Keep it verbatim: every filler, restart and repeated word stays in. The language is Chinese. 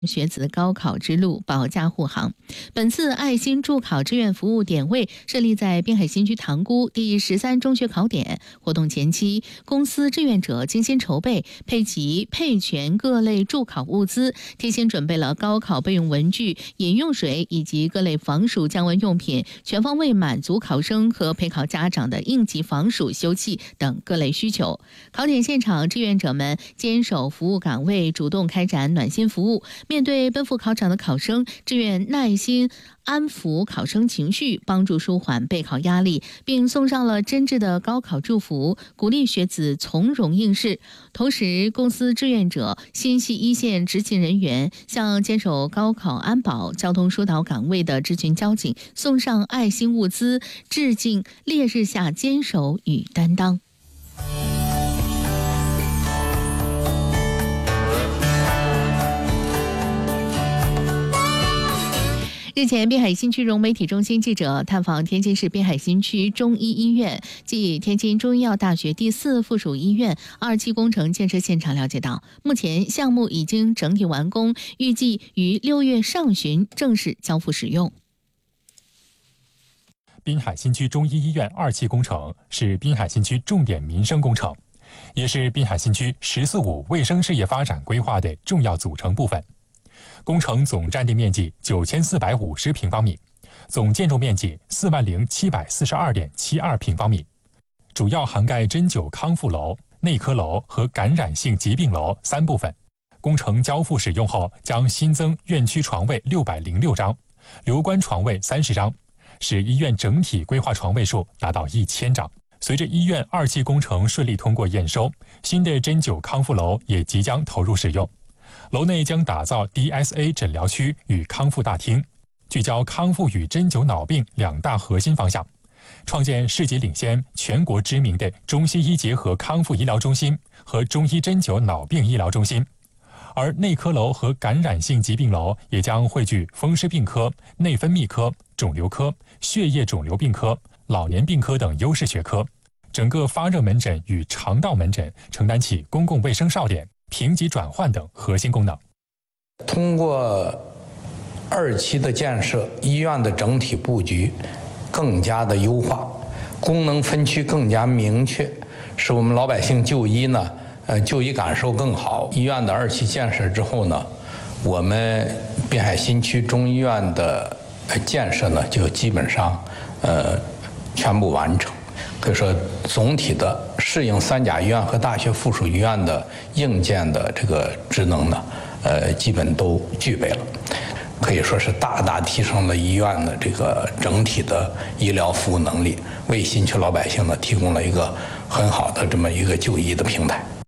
学子高考之路保驾护航。本次爱心助考志愿服务点位设立在滨海新区塘沽第十三中学考点。活动前期，公司志愿者精心筹备，配齐配全各类助考物资，贴心准备了高考备用文具、饮用水以及各类防暑降温用品，全方位满足考生和陪考家长的应急防暑休憩等各类需求。考点现场，志愿者们坚守服务岗位，主动开展暖心服务。面对奔赴考场的考生，志愿耐心安抚考生情绪，帮助舒缓备考压力，并送上了真挚的高考祝福，鼓励学子从容应试。同时，公司志愿者心系一线执勤人员，向坚守高考安保、交通疏导岗位的执勤交警送上爱心物资，致敬烈日下坚守与担当。日前，滨海新区融媒体中心记者探访天津市滨海新区中医医院暨天津中医药大学第四附属医院二期工程建设现场，了解到，目前项目已经整体完工，预计于六月上旬正式交付使用。 滨海新区中医医院二期工程是滨海新区重点民生工程，也是滨海新区“十四五”卫生事业发展规划的重要组成部分。工程总占地面积九千四百五十平方米，总建筑面积四万零七百四十二点七二平方米，主要涵盖针灸康复楼、内科楼和感染性疾病楼三部分。工程交付使用后，将新增院区床位六百零六张，留观床位三十张，使医院整体规划床位数达到一千张。随着医院二期工程顺利通过验收，新的针灸康复楼也即将投入使用。楼内将打造 D S A 诊疗区与康复大厅，聚焦康复与针灸脑病两大核心方向，创建市级领先、全国知名的中西医结合康复医疗中心和中医针灸脑病医疗中心。而内科楼和感染性疾病楼也将汇聚风湿病科、内分泌科、肿瘤科、血液肿瘤病科、老年病科等优势学科，整个发热门诊与肠道门诊承担起公共卫生哨点、评级转换等核心功能。 通过二期的建设，医院的整体布局更加的优化，功能分区更加明确，使我们老百姓就医呢，呃，就医感受更好。医院的二期建设之后呢，我们滨海新区中医院的建设呢，就基本上呃全部完成。可以说，总体的适应三甲医院和大学附属医院的硬件的这个职能呢，呃，基本都具备了，可以说是大大提升了医院的这个整体的医疗服务能力，为新区老百姓呢提供了一个很好的这么一个就医的平台。